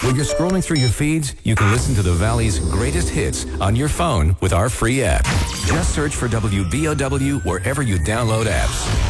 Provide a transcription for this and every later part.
When you're scrolling through your feeds, you can listen to the Valley's greatest hits on your phone with our free app. Just search for WBOW wherever you download apps.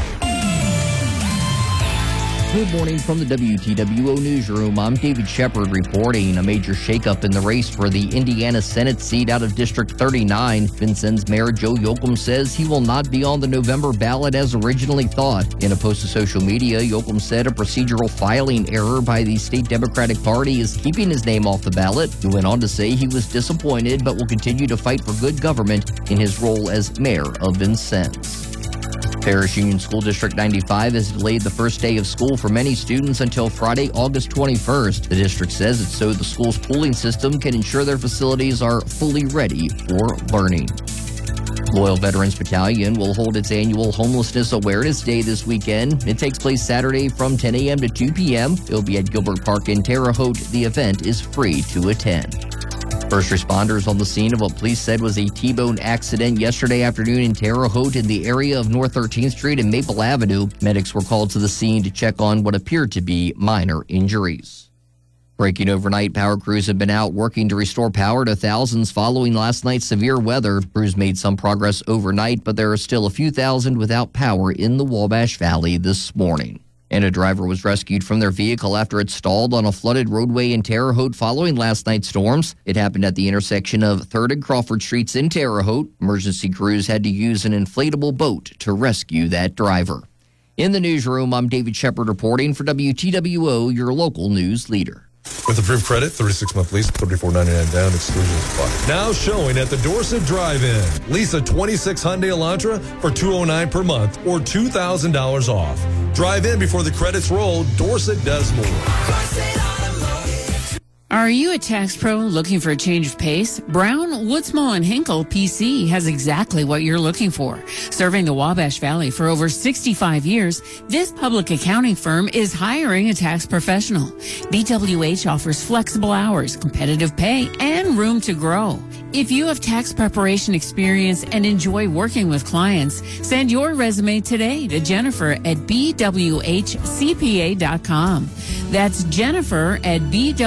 Good morning from the WTWO Newsroom. I'm David Shepard reporting. A major shakeup in the race for the Indiana Senate seat out of District 39. Vincennes Mayor Joe Yoakum says he will not be on the November ballot as originally thought. In a post to social media, Yoakum said a procedural filing error by the state Democratic Party is keeping his name off the ballot. He went on to say he was disappointed but will continue to fight for good government in his role as mayor of Vincennes. Parish Union School District 95 has delayed the first day of school for many students until Friday, August 21st. The district says it's so the school's pooling system can ensure their facilities are fully ready for learning. Loyal Veterans Battalion will hold its annual Homelessness Awareness Day this weekend. It takes place Saturday from 10 a.m. to 2 p.m. It'll be at Gilbert Park in Terre Haute. The event is free to attend. First responders on the scene of what police said was a T-bone accident yesterday afternoon in Terre Haute in the area of North 13th Street and Maple Avenue. Medics were called to the scene to check on what appeared to be minor injuries. Breaking overnight, power crews have been out working to restore power to thousands following last night's severe weather. Crews made some progress overnight, but there are still a few thousand without power in the Wabash Valley this morning. And a driver was rescued from their vehicle after it stalled on a flooded roadway in Terre Haute following last night's storms. It happened at the intersection of 3rd and Crawford Streets in Terre Haute. Emergency crews had to use an inflatable boat to rescue that driver. In the newsroom, I'm David Shepard reporting for WTWO, your local news leader. With approved credit, 36-month lease, $34.99 down, exclusions apply. Now showing at the Dorset Drive-In. Lease a 26 Hyundai Elantra for $209 per month or $2,000 off. Drive in before the credits roll. Dorset does more. Are you a tax pro looking for a change of pace? Brown, Woodsmall, and Hinkle PC has exactly what you're looking for. Serving the Wabash Valley for over 65 years, this public accounting firm is hiring a tax professional. BWH offers flexible hours, competitive pay, and room to grow. If you have tax preparation experience and enjoy working with clients, send your resume today to Jennifer at bwhcpa.com. That's Jennifer at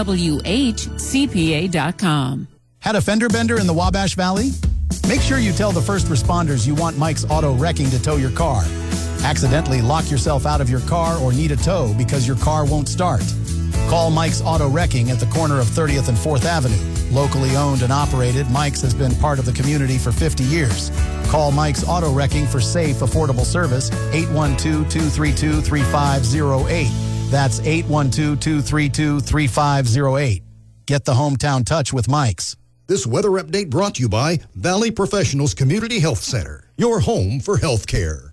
bwhcpa.com. Had a fender bender in the Wabash Valley? Make sure you tell the first responders you want Mike's Auto Wrecking to tow your car. Accidentally lock yourself out of your car or need a tow because your car won't start. Call Mike's Auto Wrecking at the corner of 30th and 4th Avenue. Locally owned and operated, Mike's has been part of the community for 50 years. Call Mike's Auto Wrecking for safe, affordable service, 812-232-3508. That's 812-232-3508. Get the hometown touch with Mike's. This weather update brought to you by Valley Professionals Community Health Center, your home for health care.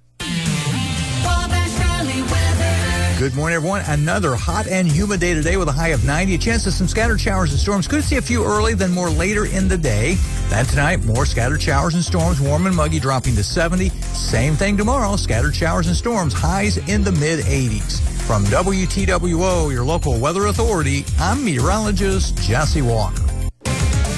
Good morning, everyone. Another hot and humid day today with a high of 90. A chance of some scattered showers and storms. Could see a few early, then more later in the day. Then tonight, more scattered showers and storms, warm and muggy, dropping to 70. Same thing tomorrow, scattered showers and storms, highs in the mid-80s. From WTWO, your local weather authority, I'm meteorologist Jesse Walker.